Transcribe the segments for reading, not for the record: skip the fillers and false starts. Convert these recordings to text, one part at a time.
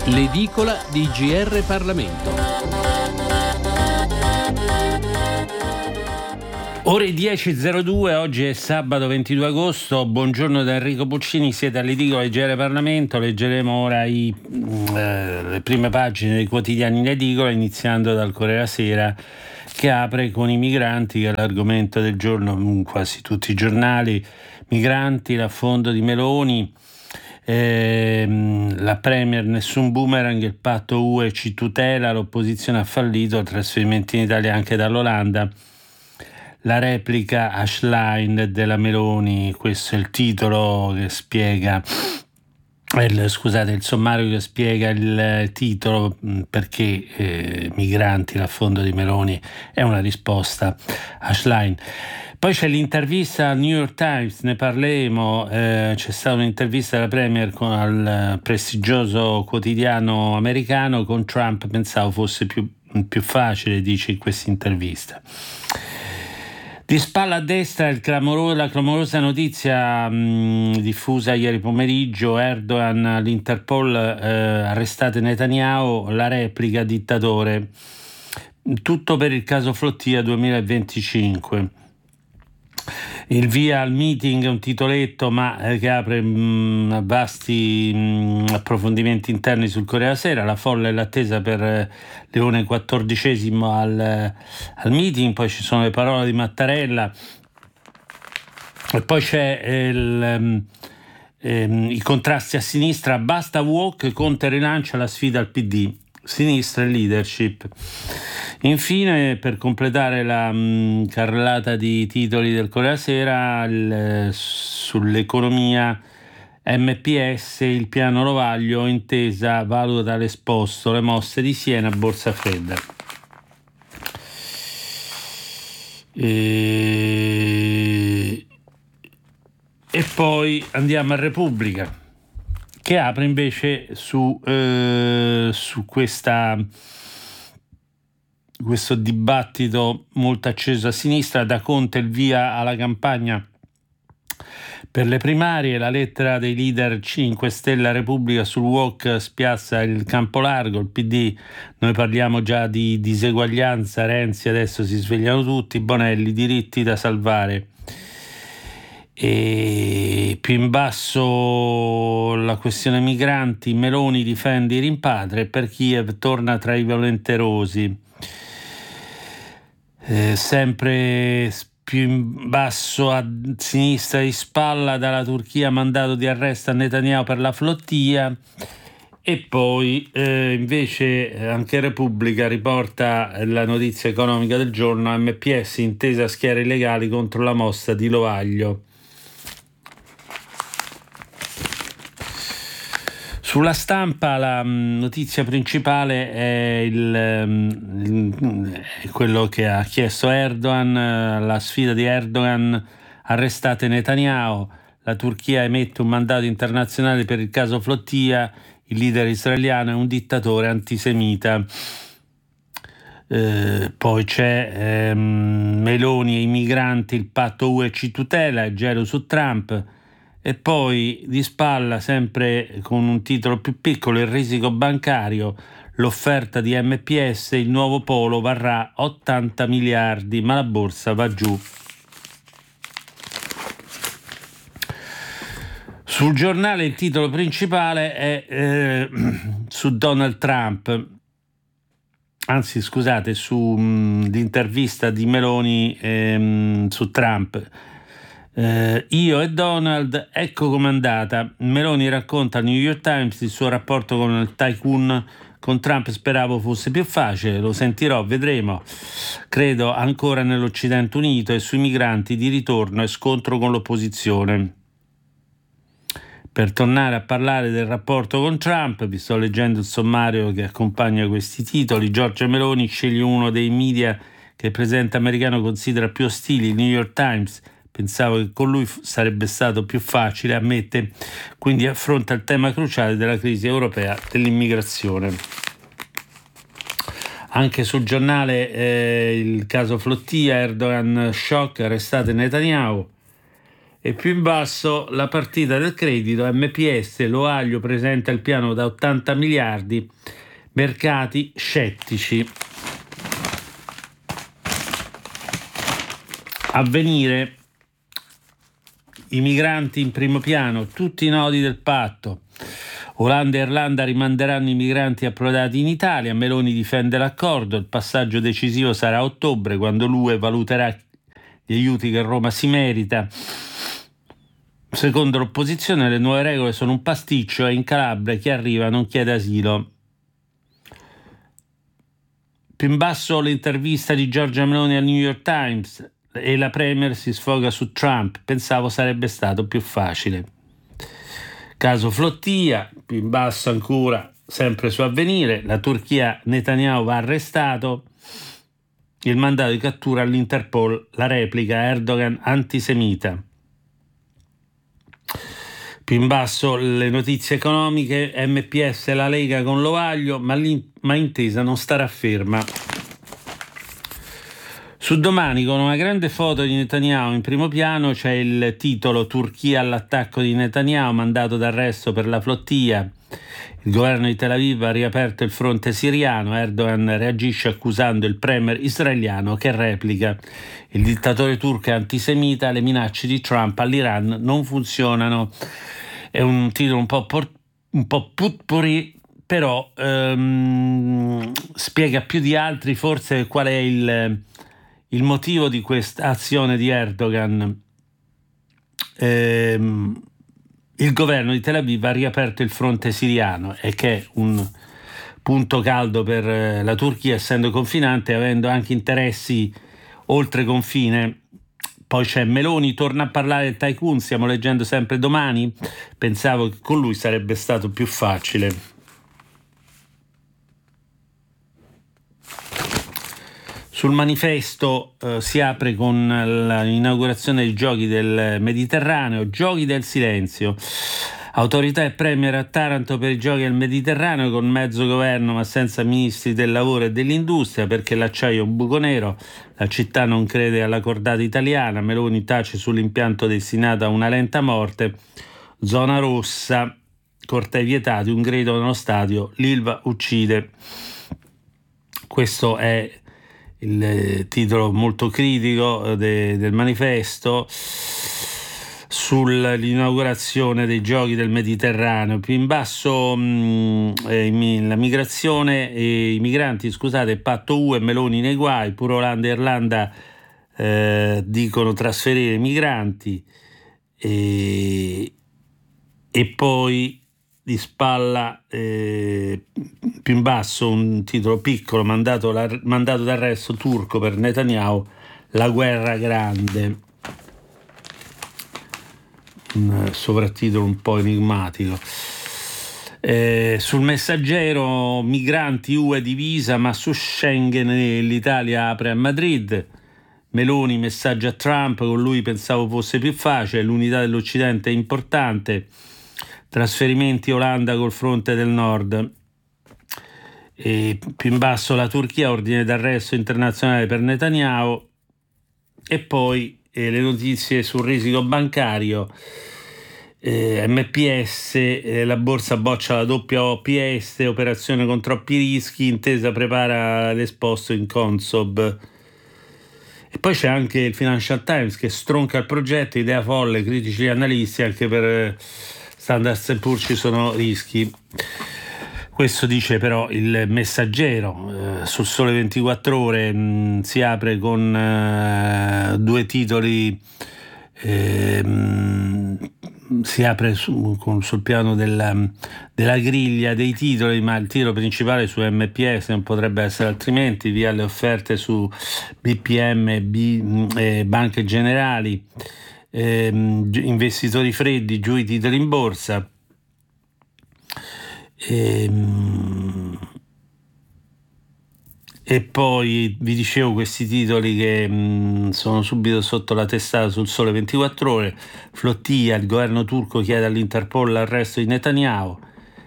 L'edicola di GR Parlamento. Ore 10.02, oggi è sabato 22 agosto, buongiorno da Enrico Puccini, siete all'edicola di GR Parlamento, leggeremo ora le prime pagine dei quotidiani in edicola, iniziando dal Corriere della Sera, che apre con i migranti, che è l'argomento del giorno in quasi tutti i giornali. Migranti, l'affondo di Meloni, la Premier nessun boomerang, il patto UE ci tutela, l'opposizione ha fallito, trasferimenti in Italia anche dall'Olanda, la replica a Schlein della Meloni, questo è il titolo che spiega, il sommario che spiega il titolo, perché migranti, l'affondo di Meloni è una risposta a Schlein. Poi c'è l'intervista al New York Times, ne parleremo, c'è stata un'intervista della Premier al prestigioso quotidiano americano con Trump, pensavo fosse più facile, dice in questa intervista. Di spalla a destra la clamorosa notizia diffusa ieri pomeriggio, Erdogan all'Interpol, arrestate Netanyahu, la replica dittatore, tutto per il caso Flotilla 2025. Il via al meeting è un titoletto ma che apre vasti approfondimenti interni sul Corriere della Sera, la folla e l'attesa per Leone XIV al meeting, poi ci sono le parole di Mattarella e poi c'è i contrasti a sinistra, basta walk, Conte rilancia la sfida al PD, sinistra e leadership. Infine, per completare la carrellata di titoli del Corriere della Sera, sull'economia, MPS, il piano Lovaglio, intesa valuta l'esposto, le mosse di Siena, borsa fredda. E poi andiamo a Repubblica, che apre invece su questo dibattito molto acceso a sinistra. Da Conte il via alla campagna per le primarie, la lettera dei leader 5 Stelle a Repubblica sul walk spiazza il campo largo, il PD, noi parliamo già di diseguaglianza, Renzi adesso si svegliano tutti, Bonelli, diritti da salvare. E più in basso la questione migranti, Meloni difende i rimpatri e per Kiev torna tra i volenterosi. Sempre più in basso a sinistra di spalla, dalla Turchia mandato di arresto a Netanyahu per la flottia. E poi invece anche Repubblica riporta la notizia economica del giorno, MPS intesa a schiere illegali contro la mossa di Lovaglio. Sulla Stampa la notizia principale è quello che ha chiesto Erdogan, la sfida di Erdogan, arrestate Netanyahu, la Turchia emette un mandato internazionale per il caso Flotilla, il leader israeliano è un dittatore antisemita. Poi c'è Meloni e i migranti, il patto UE ci tutela, è gelo su Trump. E poi di spalla, sempre con un titolo più piccolo, il risico bancario, l'offerta di MPS, il nuovo polo varrà 80 miliardi, ma la borsa va giù. Sul Giornale il titolo principale è su Donald Trump, anzi scusate, sull'intervista di Meloni su Trump. Io e Donald, ecco com'è andata. Meloni racconta al New York Times il suo rapporto con il tycoon. Con Trump speravo fosse più facile, lo sentirò, vedremo. Credo ancora nell'Occidente unito e sui migranti di ritorno e scontro con l'opposizione. Per tornare a parlare del rapporto con Trump, vi sto leggendo il sommario che accompagna questi titoli. Giorgia Meloni sceglie uno dei media che il presidente americano considera più ostili, il New York Times. Pensavo che con lui sarebbe stato più facile, ammette, quindi affronta il tema cruciale della crisi europea dell'immigrazione. Anche sul Giornale il caso Flotilla, Erdogan shock, arrestate Netanyahu. E più in basso la partita del credito, MPS, L'Oaglio presenta il piano da 80 miliardi, mercati scettici. Avvenire, i migranti in primo piano, tutti i nodi del patto. Olanda e Irlanda rimanderanno i migranti approdati in Italia, Meloni difende l'accordo, il passaggio decisivo sarà a ottobre quando l'UE valuterà gli aiuti che Roma si merita. Secondo l'opposizione le nuove regole sono un pasticcio e in Calabria chi arriva non chiede asilo. Più in basso l'intervista di Giorgia Meloni al New York Times e la Premier si sfoga su Trump, pensavo sarebbe stato più facile. Caso Flottia, più in basso ancora, sempre su Avvenire, la Turchia, Netanyahu va arrestato, il mandato di cattura all'Interpol, la replica Erdogan antisemita. Più in basso le notizie economiche, MPS e la Lega con L'Oaglio, ma intesa non starà ferma. Su Domani, con una grande foto di Netanyahu in primo piano, c'è il titolo Turchia all'attacco di Netanyahu, mandato d'arresto per la flottia. Il governo di Tel Aviv ha riaperto il fronte siriano, Erdogan reagisce accusando il premier israeliano che replica. Il dittatore turco è antisemita, le minacce di Trump all'Iran non funzionano. È un titolo un po' putpuri, però spiega più di altri forse qual è il motivo di questa azione di Erdogan. Il governo di Tel Aviv ha riaperto il fronte siriano e che è un punto caldo per la Turchia, essendo confinante e avendo anche interessi oltre confine. Poi c'è Meloni, torna a parlare del tycoon, stiamo leggendo sempre Domani, pensavo che con lui sarebbe stato più facile. Sul Manifesto si apre con l'inaugurazione dei Giochi del Mediterraneo, Giochi del Silenzio. Autorità e premier a Taranto per i Giochi del Mediterraneo con mezzo governo ma senza ministri del lavoro e dell'industria perché l'acciaio è un buco nero, la città non crede alla cordata italiana, Meloni tace sull'impianto destinato a una lenta morte, zona rossa, cortei vietati, un grido nello stadio, l'Ilva uccide. Questo è il titolo molto critico del Manifesto sull'inaugurazione dei Giochi del Mediterraneo. Più in basso la migrazione e i migranti, patto UE, Meloni nei guai, pure Olanda e Irlanda dicono trasferire i migranti e poi di spalla più in basso un titolo piccolo, mandato d'arresto turco per Netanyahu, la guerra grande, un sovrattitolo un po' enigmatico. Sul Messaggero, migranti UE divisa ma su Schengen l'Italia apre a Madrid, Meloni messaggio a Trump, con lui pensavo fosse più facile, l'unità dell'Occidente è importante, trasferimenti Olanda col fronte del nord. E più in basso la Turchia, ordine d'arresto internazionale per Netanyahu e poi le notizie sul risico bancario, MPS, la borsa boccia la doppia OPS, operazione con troppi rischi, Intesa prepara l'esposto in Consob. E poi c'è anche il Financial Times che stronca il progetto, idea folle, critici gli analisti, anche per Standard & Poor's ci sono rischi. Questo dice però il Messaggero. Sul Sole 24 Ore si apre con due titoli, si apre sul piano della griglia dei titoli, ma il titolo principale su MPS non potrebbe essere altrimenti, via le offerte su BPM e banche generali, investitori freddi, giù i titoli in borsa. E poi vi dicevo questi titoli che sono subito sotto la testata sul Sole 24 Ore. Flottia, il governo turco chiede all'Interpol l'arresto di Netanyahu,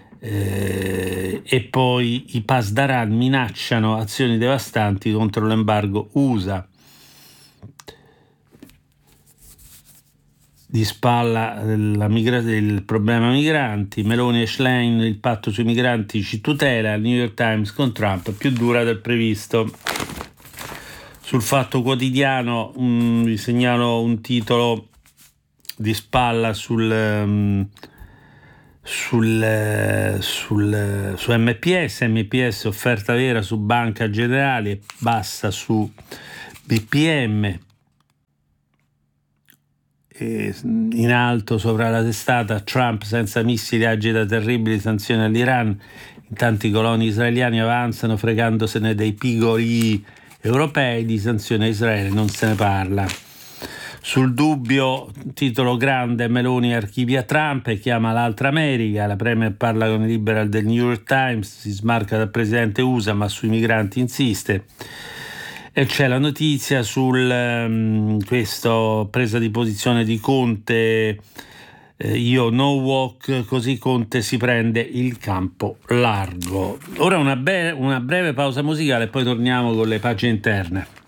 e poi i Pasdaran minacciano azioni devastanti contro l'embargo USA. di spalla il problema migranti. Meloni e Schlein, il patto sui migranti ci tutela. Il New York Times con Trump più dura del previsto. Sul Fatto Quotidiano vi segnalo un titolo di spalla su MPS offerta vera su Banca Generali e bassa su BPM. E in alto sopra la testata Trump senza missili agita terribili sanzioni all'Iran, in tanti coloni israeliani avanzano fregandosene dei pigoli europei, di sanzioni a Israele non se ne parla. Sul Dubbio, titolo grande, Meloni archivia Trump e chiama l'altra America. La Premier parla con i liberal del New York Times, si smarca dal presidente USA ma sui migranti insiste. E c'è la notizia sul questo presa di posizione di Conte, io no walk, così Conte si prende il campo largo. Ora una breve pausa musicale e poi torniamo con le pagine interne.